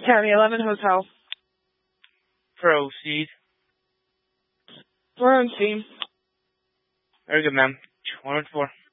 County 11 Hotel. Proceed. We're on scene. Very good, ma'am. 114.